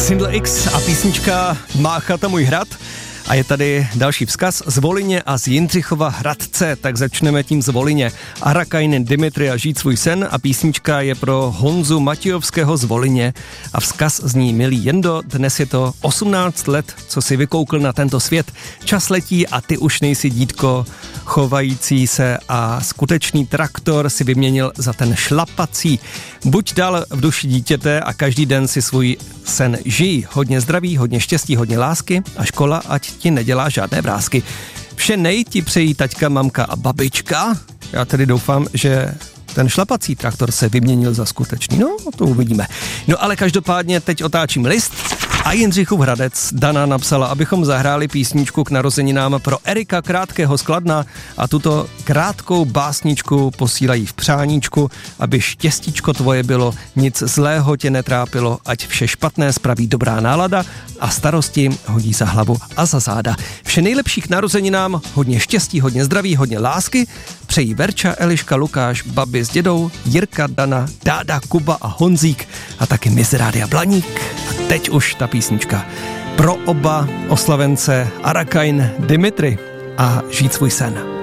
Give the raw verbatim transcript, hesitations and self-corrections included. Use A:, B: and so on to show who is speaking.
A: Sindl X a písnička Má chata můj hrad. A je tady další vzkaz z Volině a z Jindřichova Hradce, tak začneme tím z Volině. Arakain Dimitri a Žít svůj sen a písnička je pro Honzu Matějovského z Volině a vzkaz zní: milý Jendo, dnes je to osmnáct let, co si vykoukl na tento svět. Čas letí a ty už nejsi dítko chovající se a skutečný traktor si vyměnil za ten šlapací. Buď dál v duši dítěte a každý den si svůj sen žij. Hodně zdraví, hodně štěstí, hodně lásky a škola ať ti nedělá žádné vrásky. Vše nej ti přejí taťka, mamka a babička. Já tedy doufám, že ten šlapací traktor se vyměnil za skutečný. No, to uvidíme. No ale každopádně teď otáčím list a Jindřichův Hradec Dana napsala, abychom zahráli písničku k narozeninám pro Erika Krátkého z Kladna a tuto krátkou básničku posílají v přáníčku, aby štěstíčko tvoje bylo, nic zlého tě netrápilo, ať vše špatné spraví dobrá nálada a starosti hodí za hlavu a za záda. Vše nejlepší k narozeninám, hodně štěstí, hodně zdraví, hodně lásky, přejí Verča, Eliška, Lukáš, babi s dědou, Jirka, Dana, Dáda, Kuba a Honzík a taky my z Rádia Blaník. A teď už ta písnička pro oba oslavence Arakain Dimitri a Žít svůj sen.